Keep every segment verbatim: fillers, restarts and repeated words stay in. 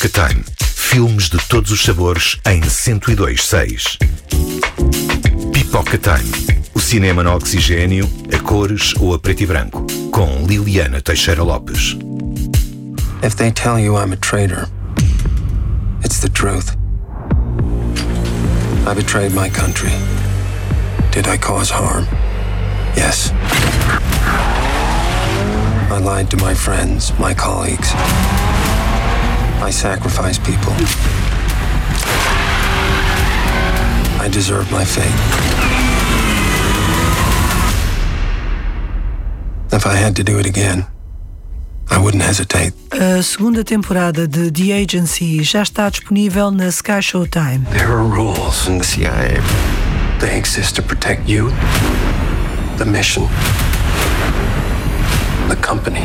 Pipoca Time. Filmes de todos os sabores em cento e dois ponto seis. Pipoca Time. O cinema no oxigênio, a cores ou a preto e branco. Com Liliana Teixeira Lopes. If they tell you I'm a traitor, it's the truth. I betrayed my country. Did I cause harm? Yes. I lied to my friends, my colleagues. I sacrificed people. I deserve my fate. If I had to do it again, I wouldn't hesitate. A segunda temporada de The Agency já está disponível na Sky Showtime. There are rules in the C I A. They exist to protect you, the mission, the company.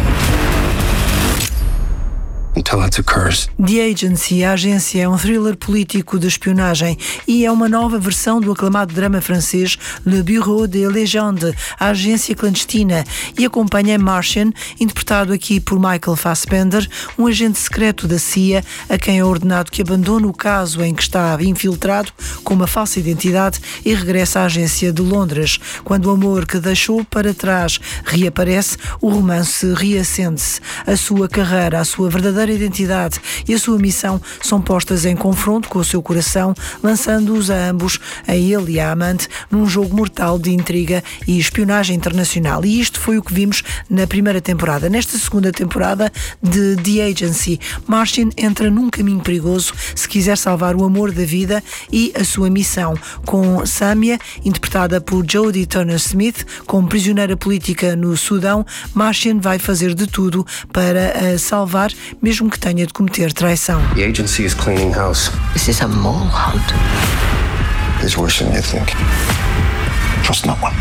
Until it's a curse. The Agency, a agência, é um thriller político de espionagem e é uma nova versão do aclamado drama francês Le Bureau des Légendes, a agência clandestina, e acompanha Martian, interpretado aqui por Michael Fassbender, um agente secreto da C I A a quem é ordenado que abandone o caso em que está infiltrado com uma falsa identidade e regressa à agência de Londres. Quando o amor que deixou para trás reaparece, o romance reacende-se. A sua carreira, a sua verdadeira identidade e a sua missão são postas em confronto com o seu coração, lançando-os a ambos, a ele e à amante, num jogo mortal de intriga e espionagem internacional. E isto foi o que vimos na primeira temporada. Nesta segunda temporada de The Agency, Martian entra num caminho perigoso se quiser salvar o amor da vida e a sua missão. Com Samia, interpretada por Jodie Turner-Smith, como prisioneira política no Sudão, Martian vai fazer de tudo para a salvar, mesmo que tenha de cometer traição. The agency is cleaning house. This is a mole hunt. It's worse than you think. Trust no one.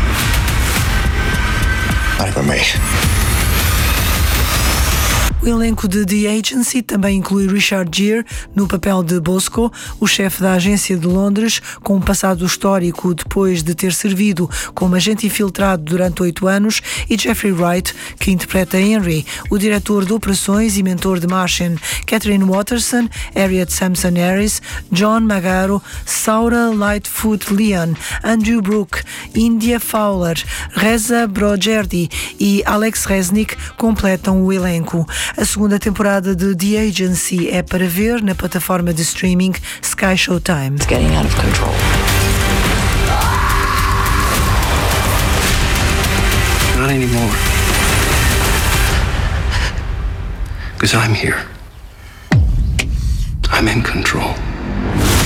Not even me. O elenco de The Agency também inclui Richard Gere no papel de Bosco, o chefe da agência de Londres, com um passado histórico depois de ter servido como agente infiltrado durante oito anos, e Jeffrey Wright, que interpreta Henry, o diretor de operações e mentor de Martian. Catherine Watterson, Harriet Sampson Harris, John Magaro, Saura Lightfoot Leon, Andrew Brooke, India Fowler, Reza Brogerdi e Alex Resnick completam o elenco. A segunda temporada de The Agency é para ver na plataforma de streaming Sky Showtime. It's getting out of control. Not anymore. Because I'm here. I'm in control.